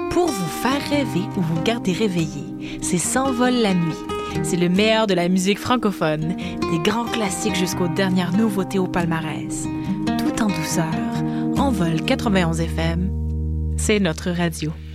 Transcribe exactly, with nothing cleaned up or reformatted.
Pour vous faire rêver ou vous garder réveillé, c'est S'envole la nuit. C'est le meilleur de la musique francophone, des grands classiques jusqu'aux dernières nouveautés au palmarès. Tout en douceur, Envol quatre-vingt-onze F M, c'est notre radio.